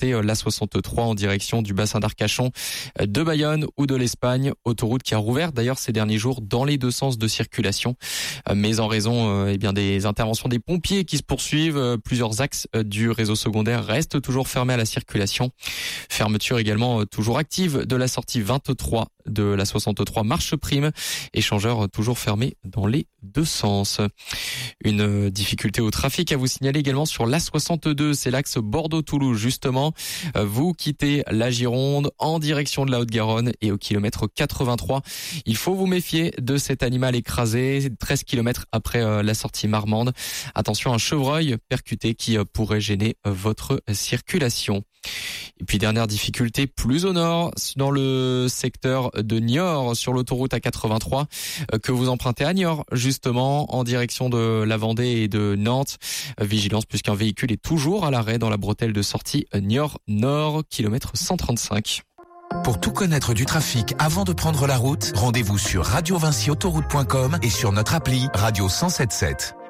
empruntez la 63 en direction du bassin d'Arcachon, de Bayonne ou de l'Espagne. Autoroute qui a rouvert d'ailleurs ces derniers jours dans les deux sens de circulation. Mais en raison des interventions des pompiers qui se poursuivent, plusieurs axes du réseau secondaire restent toujours fermés à la circulation. Fermeture également toujours active de la sortie 23 de la 63 Marche Prime. Échangeur toujours fermé dans les deux sens. Une difficulté au trafic à vous signaler également sur l'A62, c'est l'axe Bordeaux-Toulouse justement. Vous quittez la Gironde en direction de la Haute-Garonne et au kilomètre 83. Il faut vous méfier de cet animal écrasé 13 km après la sortie Marmande. Attention à un chevreuil percuté qui pourrait gêner votre circulation. Et puis dernière difficulté plus au nord, dans le secteur de Niort, sur l'autoroute A83 que vous empruntez à Niort, justement en direction de la Vendée et de Nantes. Vigilance puisqu'un véhicule est toujours à l'arrêt dans la bretelle de sortie Niort Nord, kilomètre 135. Pour tout connaître du trafic avant de prendre la route, rendez-vous sur radiovincyautoroute.com et sur notre appli Radio 107.7.